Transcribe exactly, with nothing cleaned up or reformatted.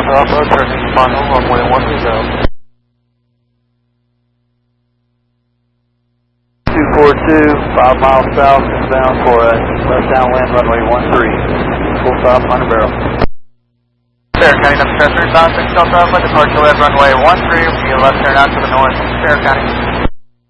Delta Alpha, turning final, runway one zero. two four two, five miles south, inbound for a left downwind, runway one three. Full stop, on a barrel. Fair County, number three five six Delta Alpha, departure lead runway one three, will be a left turn out to the north, Fair County.